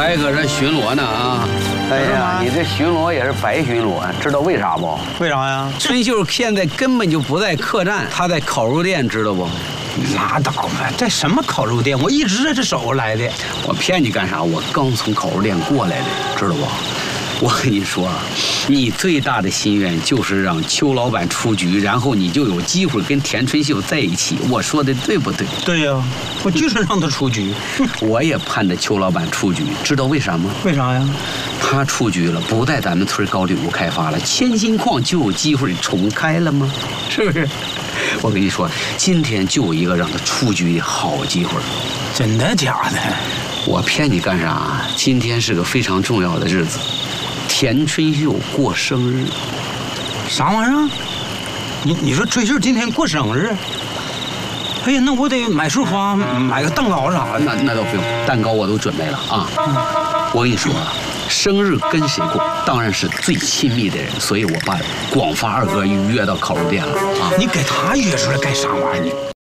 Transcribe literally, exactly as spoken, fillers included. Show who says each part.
Speaker 1: 还搁这巡逻呢啊！哎呀，你这巡逻也是白巡逻，知道为啥不？
Speaker 2: 为啥呀？
Speaker 1: 春秀现在根本就不在客栈，他在烤肉店，知道不？
Speaker 2: 拉倒吧，这什么烤肉店？我一直在这守着来的。
Speaker 1: 我骗你干啥？我刚从烤肉店过来的，知道不？我跟你说，你最大的心愿就是让邱老板出局，然后你就有机会跟田春秀在一起。我说的对不对？
Speaker 2: 对呀、啊，我就是让他出局。
Speaker 1: 我也盼着邱老板出局，知道为啥吗？
Speaker 2: 为啥呀？
Speaker 1: 他出局了，不带咱们村高丽屋开发了，千金矿就有机会重开了吗？是不是？我跟你说，今天就有一个让他出局的好机会。
Speaker 2: 真的假的？
Speaker 1: 我骗你干啥？今天是个非常重要的日子。田春秀过生日，
Speaker 2: 啥玩意儿？你你说春秀今天过生日？哎呀，那我得买束花，买个蛋糕啥的。
Speaker 1: 那那倒不用，蛋糕我都准备了啊。嗯、我跟你说，生日跟谁过，当然是最亲密的人，所以我把广发二哥预约到烤肉店了啊。
Speaker 2: 你给他约出来干啥玩意儿？